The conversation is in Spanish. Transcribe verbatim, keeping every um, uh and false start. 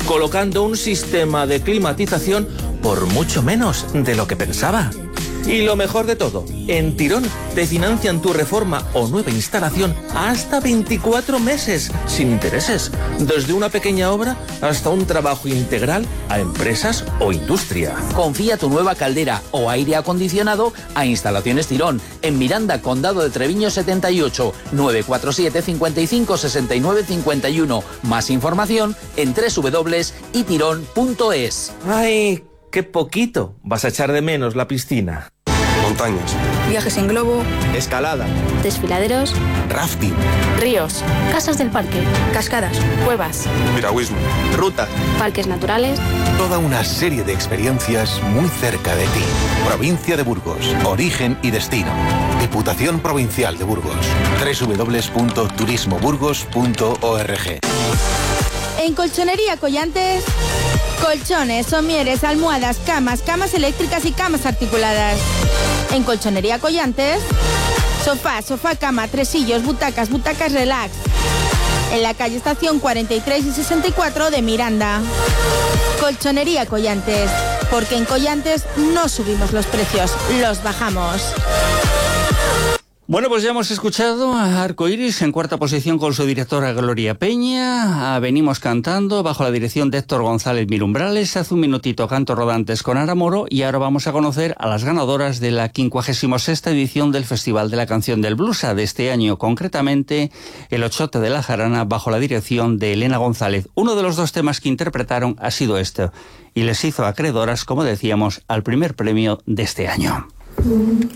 colocando un sistema de climatización por mucho menos de lo que pensaba. Y lo mejor de todo, en Tirón te financian tu reforma o nueva instalación hasta veinticuatro meses, sin intereses, desde una pequeña obra hasta un trabajo integral a empresas o industria. Confía tu nueva caldera o aire acondicionado a Instalaciones Tirón, en Miranda, Condado de Treviño setenta y ocho, nueve cuatro siete, cinco cinco, seis nueve cinco uno. Más información en doble u doble u doble u punto itirón punto es. ¡Ay, qué poquito vas a echar de menos la piscina! Montañas, viajes en globo, escalada, desfiladeros, rafting, ríos, casas del parque, cascadas, cuevas, piragüismo, ruta, parques naturales. Toda una serie de experiencias muy cerca de ti. Provincia de Burgos, origen y destino. Diputación Provincial de Burgos. doble u doble u doble u punto turismo burgos punto org. En Colchonería Collantes, colchones, somieres, almohadas, camas, camas eléctricas y camas articuladas. En Colchonería Collantes, sofá, sofá cama, tresillos, butacas, butacas relax. En la calle Estación cuarenta y tres y sesenta y cuatro de Miranda. Colchonería Collantes, porque en Collantes no subimos los precios, los bajamos. Bueno, pues ya hemos escuchado a Arcoiris en cuarta posición con su directora Gloria Peña. A Venimos Cantando bajo la dirección de Héctor González Mirumbrales. Hace un minutito Cantos Rodantes con Ara Moro. Y ahora vamos a conocer a las ganadoras de la quincuagésima sexta edición del Festival de la Canción del Blusa de este año. Concretamente, el Ochote de la Jarana bajo la dirección de Elena González. Uno de los dos temas que interpretaron ha sido este. Y les hizo acreedoras, como decíamos, al primer premio de este año.